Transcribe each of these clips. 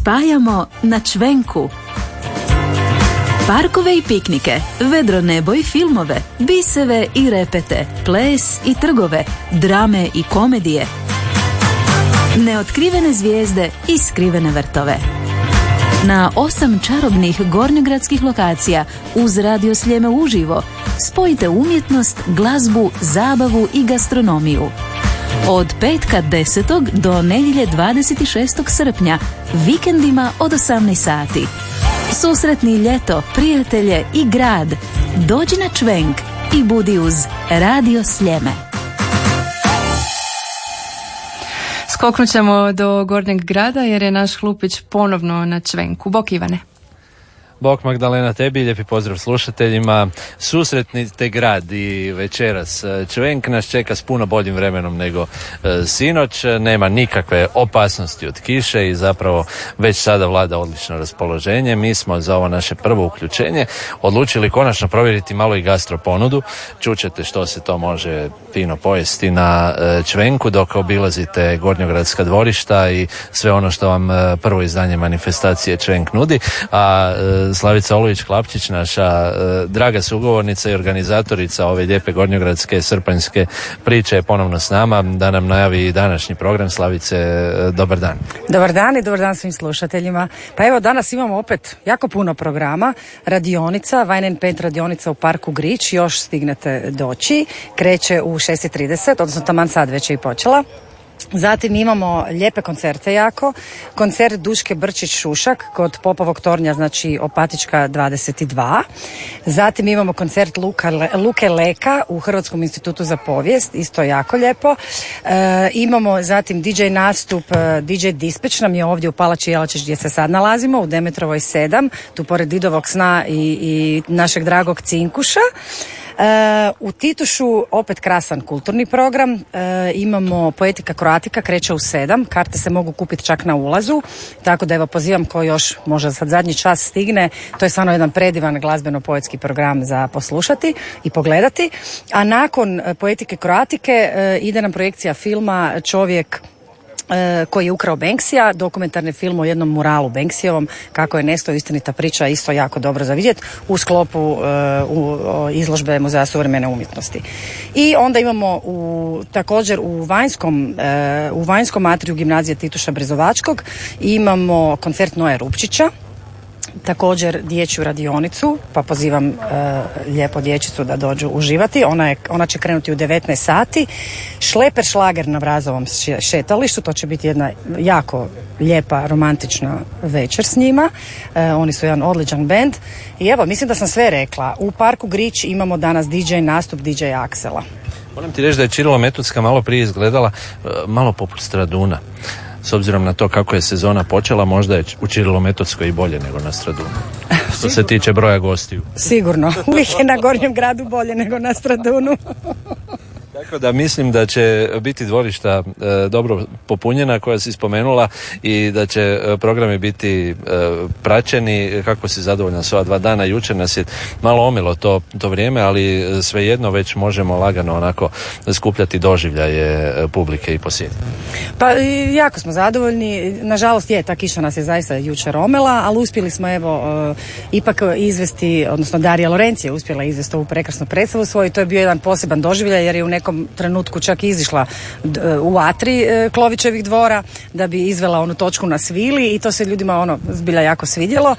spajamo na Čvenku. Parkove i piknike, vedro nebo i filmove, biseve i repete, ples i trgove, drame i komedije, neotkrivene zvijezde i skrivene vrtove. Na 8 čarobnih gornjogradskih lokacija uz Radio Sljeme uživo spojite umjetnost, glazbu, zabavu i gastronomiju. Od petka 10. do nedjelje 26. srpnja, vikendima od 18 sati. Susretni ljeto, prijatelje i grad. Dođi na Čvenk i budi uz Radio Sljeme. Skoknut ćemo do Gornjeg grada jer je naš Hlupić ponovno na Čvenku. Bok Ivane. Bok Magdalena, tebi lijepi pozdrav slušateljima. Susretnite grad i večeras. Čvenk nas čeka s puno boljim vremenom nego sinoć. Nema nikakve opasnosti od kiše i zapravo već sada vlada odlično raspoloženje. Mi smo za ovo naše prvo uključenje odlučili konačno provjeriti malo i gastro ponudu. Čućete što se to može fino pojesti na Čvenku dok obilazite gornjogradska dvorišta i sve ono što vam prvo izdanje manifestacije Čvenk nudi. A Slavica Olović-Klapčić, naša draga sugovornica i organizatorica ove lijepe gornjogradske srpanjske priče, je ponovno s nama da nam najavi današnji program. Slavice, dobar dan. Dobar dan i dobar dan svim slušateljima. Pa evo, danas imamo opet jako puno programa. Radionica, Wine and Paint radionica u Parku Grič, još stignete doći. Kreće u 6:30, odnosno taman sad već je i počela. Zatim imamo lijepe koncerte jako. Koncert Duške Brčić-Šušak kod Popovog tornja, znači Opatička 22. Zatim imamo koncert Luke Leka u Hrvatskom institutu za povijest, isto jako lijepo. Imamo zatim DJ nastup, DJ Dispeć nam je ovdje u Palači Jelačić gdje se sad nalazimo, u Demetrovoj 7, tu pored Didovog sna i našeg dragog Cinkuša. U Titušu opet krasan kulturni program, imamo Poetika Kroatika, kreće u 7, karte se mogu kupiti čak na ulazu, tako da evo pozivam ko još možda sad zadnji čas stigne, to je stvarno jedan predivan glazbeno-poetski program za poslušati i pogledati. A nakon Poetike Kroatike ide nam projekcija filma Čovjek koji je ukrao Banksija, dokumentarni film o jednom muralu Banksijevom, kako je nestao, istinita priča, isto jako dobro za vidjeti u sklopu izložbe Muzeja suvremene umjetnosti. I onda imamo također u vanjskom atriju Gimnazije Tituša Brezovačkog imamo koncert Noje Rupčića, također dječju radionicu, pa pozivam lijepo dječicu da dođu uživati. Ona će krenuti u 19 sati. Šleper šlager na Vrazovom šetalištu, to će biti jedna jako lijepa romantična večer s njima. Oni su jedan odličan bend. I evo, mislim da sam sve rekla. U Parku Grič imamo danas DJ nastup DJ Aksela. Moram ti reći da je Čirilo Metodska malo prije izgledala malo poput Straduna. S obzirom na to kako je sezona počela, možda je u Čirilo-Metodskoj i bolje nego na Stradunu. Što se tiče broja gostiju. Sigurno. Uvijek je na Gornjem gradu bolje nego na Stradunu. Tako da mislim da će biti dvorišta dobro popunjena koja si spomenula i da će programi biti praćeni. Kako si zadovoljna s ova 2 dana? Jučer nas je malo omilo to vrijeme, ali svejedno već možemo lagano onako skupljati doživljaje publike i posjeti. Pa jako smo zadovoljni. Nažalost ta kiša nas je zaista jučer omela, ali uspjeli smo ipak izvesti, odnosno Darija Lorenci je uspjela izvesti ovu prekrasnu predstavu svoju. To je bio jedan poseban doživljaj jer je u nekom trenutku čak izišla u atri Klovićevih dvora da bi izvela onu točku na svili i to se ljudima zbilja jako svidjelo.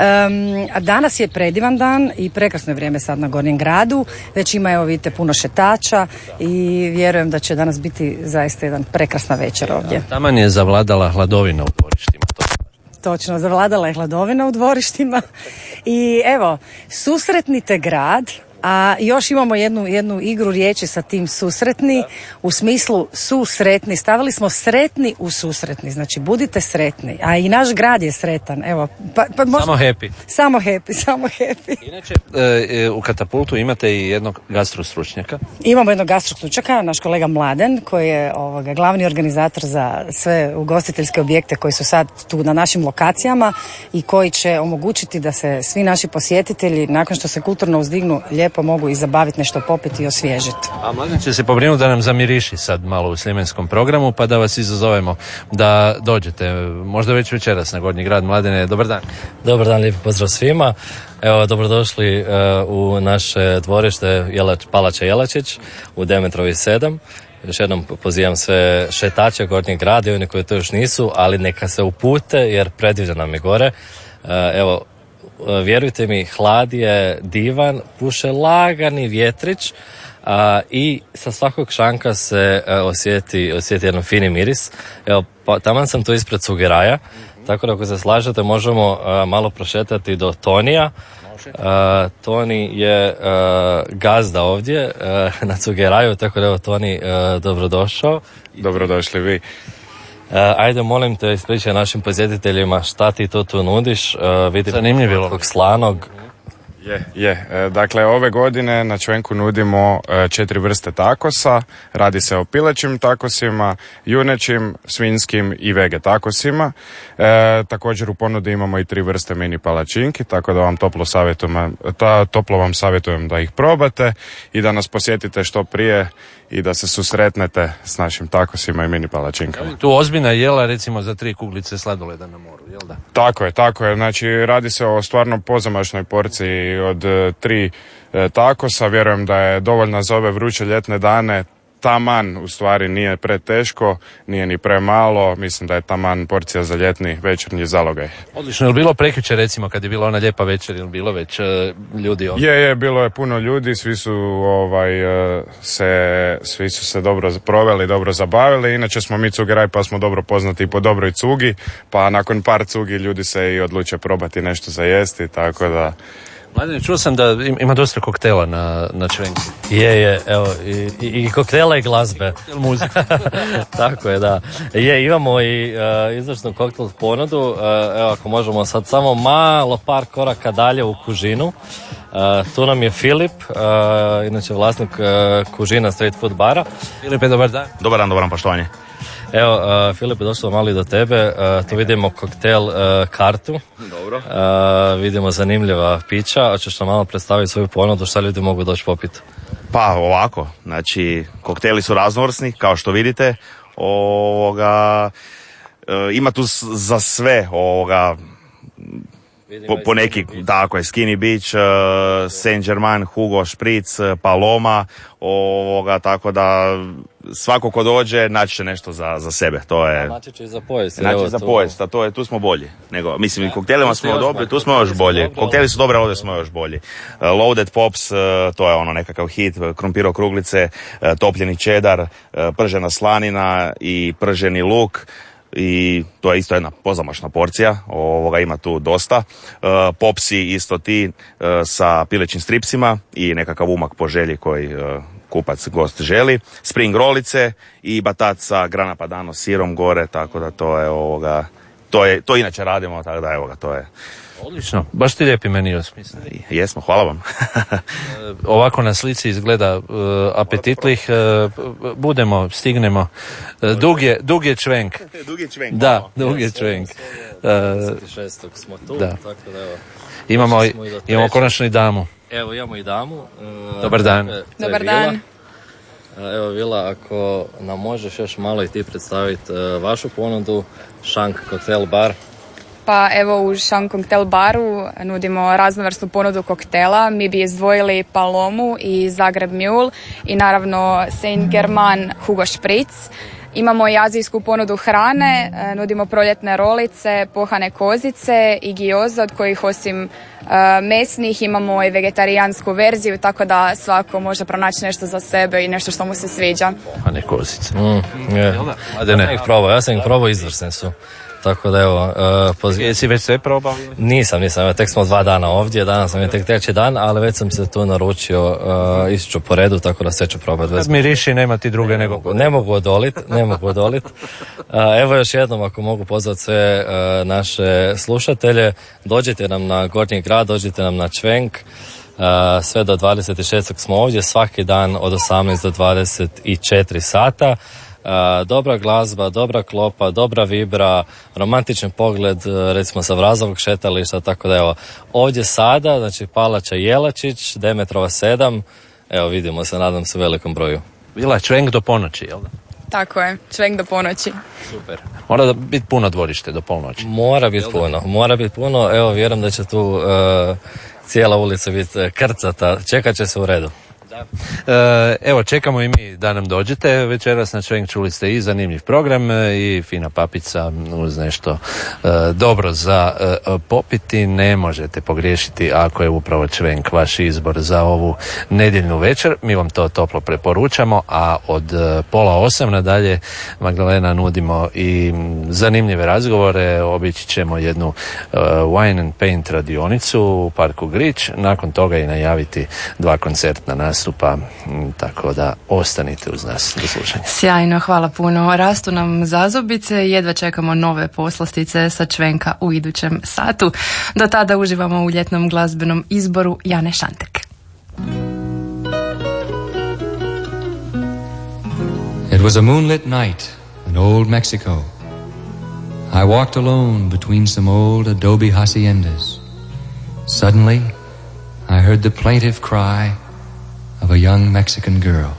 A danas je predivan dan i prekrasno je vrijeme sad na Gornjem gradu. Već ima, vidite, puno šetača i vjerujem da će danas biti zaista jedan prekrasna večer ovdje. Taman je zavladala hladovina u dvorištima. Točno, zavladala je hladovina u dvorištima i evo, susretnite grad. A još imamo jednu igru riječi sa tim susretni, u smislu susretni. Stavili smo sretni u susretni, znači budite sretni. A i naš grad je sretan. Evo, samo happy. Samo happy. Inače, u Katapultu imate i jednog gastrostručnjaka. Imamo jednog gastrostručnjaka, naš kolega Mladen, koji je glavni organizator za sve ugostiteljske objekte koji su sad tu na našim lokacijama i koji će omogućiti da se svi naši posjetitelji, nakon što se kulturno uzdignu lijepo lijepo mogu i zabaviti, nešto popiti i osvježiti. A Mladen će se pobrinuti da nam zamiriši sad malo u sljemenskom programu, pa da vas izazovemo da dođete, možda već večeras na Gornji grad. Mladene, dobar dan. Dobar dan, lijepi pozdrav svima. Evo, dobrodošli u naše dvorište Palača Jelačić u Demetrovi 7. Još jednom pozivam sve šetače Gornjeg grada i oni koji to još nisu, ali neka se upute jer predivno nam je gore. Evo, vjerujte mi, hlad je divan, puše lagani vjetrić i sa svakog šanka se osjeti jedan fini miris. Evo, taman sam tu ispred Cugeraja, tako da ako se slažete možemo malo prošetati do Tonija. Toni je gazda ovdje na Cugeraju, tako da evo Toni, dobrodošao. Dobrodošli vi. Ajde, molim te, ispričaj našim posjetiteljima šta ti to tu nudiš. Vidim zanimljivo slanog. Dakle, ove godine na Čvenku nudimo 4 vrste takosa. Radi se o pilećim takosima, junećim, svinjskim i vege takosima. Također u ponudi imamo i 3 vrste mini palačinki, tako da vam toplo vam savjetujem da ih probate i da nas posjetite što prije i da se susretnete s našim takosima i mini palačinkama. Tu ozbiljna jela, recimo za 3 kuglice sladoleda na moru, jel da? Tako je. Znači, radi se o stvarno pozamašnoj porciji od 3 takosa. Vjerujem da je dovoljna za ove vruće ljetne dane. Taman, u stvari, nije preteško, nije ni premalo. Mislim da je taman porcija za ljetni večernji zalogaj. Odlično. Je li bilo prekjučer, recimo, kad je bila ona lijepa večer, ili bilo već ljudi ovdje? Je, bilo je puno ljudi, svi su se dobro proveli, dobro zabavili. Inače smo mi Cugeraj, pa smo dobro poznati i po dobroj cugi, pa nakon par cugi ljudi se i odluče probati nešto za jesti, tako da... Mladine, čuo sam da ima dosta koktela na Čvenku. Je, evo, i koktela i glazbe. Muzika. Tako je, da. Imamo i izvršnu koktel ponudu, evo, ako možemo sad samo malo par koraka dalje u kužinu. Tu nam je Filip, inače vlasnik Kužina Street Food bara. Filipe, dobar dan. Dobar dan, poštovanje. Evo, Filip, došlo malo i do tebe. Tu vidimo koktel kartu. Dobro. Vidimo zanimljiva pića. Hoćeš nam malo predstaviti svoju ponudu, šta ljudi mogu doći popiti? Pa ovako, znači kokteli su raznovrsni, kao što vidite. Ima tu za sve po neki, tako je, Skinny Beach, Saint Germain, Hugo, Spritz, Paloma, tako da svako ko dođe naći će nešto za sebe. To je... Naći će i za pojest. Znači za pojest, a tu smo bolji. Mislim, i koktelima smo dobri, tu smo još bolji. Kokteli su dobre, ovdje smo još bolji. Loaded Pops, to je ono nekakav hit, krumpiro kruglice, topljeni čedar, pržena slanina i prženi luk. I to je isto jedna pozamašna porcija, ima tu dosta. Popsi isto ti sa pilećim stripsima i nekakav umak po želji koji kupac, gost želi. Spring rolice i batat sa grana padano sirom gore, tako da to inače radimo, tako da to je. Odlično, baš ti lijepi meni osmislili. Jesmo, hvala vam. Ovako na slici izgleda apetitlih, stignemo. Dug je Čvenk. Dug je Čvenk. Da, dug je Čvenk. 26. smo tu, da. Tako da evo. Imamo konačno i damu. Evo, imamo i damu. Dobar dan. Dobar dan. Evo, Vila, ako nam možeš još malo i ti predstaviti vašu ponudu, Šank Koktel Bar. Pa evo, u Šank Koktel baru nudimo raznovrsnu ponudu koktela. Mi bi izdvojili Palomu i Zagreb Mule i naravno Saint Germain Hugo Spritz. Imamo i azijsku ponudu hrane, nudimo proljetne rolice, pohane kozice i gioze, od kojih osim mesnih imamo i vegetarijansku verziju, tako da svako može pronaći nešto za sebe i nešto što mu se sviđa. Pohane kozice. Ja sam ih probao, izvrsne su. Tako da evo... Jesi već sve probao? Nisam, tek smo 2 dana ovdje, danas sam je tek 3. dan, ali već sam se tu naručio, ići ću po redu, tako da sve ću probati. Kad miriši, nema ti druge nego... Ne mogu odolit. Evo još jednom, ako mogu pozvati sve naše slušatelje, dođite nam na Gornji grad, dođite nam na Čvenk, sve do 26. smo ovdje, svaki dan od 18 do 24 sata. dobra glazba, dobra klopa, dobra vibra, romantičan pogled, recimo sa Vrazovog šetališta, tako da evo, ovdje sada, znači Palača Jelačić, Demetrova 7, evo vidimo se, nadam se, u velikom broju. Bila čvenk do ponoći, jel da? Tako je, čvenk do ponoći. Super. Mora da biti puno dvorište do polnoći. Mora biti puno, evo vjerujem da će tu cijela ulica biti krcata, čekat će se u redu. Evo, čekamo i mi da nam dođete večeras na čvenk, čuli ste i zanimljiv program i fina papica uz nešto dobro za popiti. Ne možete pogriješiti ako je upravo čvenk vaš izbor za ovu nedjeljnu večer. Mi vam to toplo preporučamo, a od 7:30 nadalje, Magdalena, nudimo i zanimljive razgovore. Obići ćemo jednu Wine and Paint radionicu u Parku Grič, nakon toga i najaviti 2 koncertna nastupa, tako da ostanite uz nas do slušanja. Sjajno, hvala puno. Rastu nam zazobice, jedva čekamo nove poslastice sa čvenka u idućem satu. Do tada uživamo u ljetnom glazbenom izboru Jane Šantek. It was a moonlit night in old Mexico. I walked alone between some old adobe haciendas. Suddenly, I heard the plaintive cry of a young Mexican girl.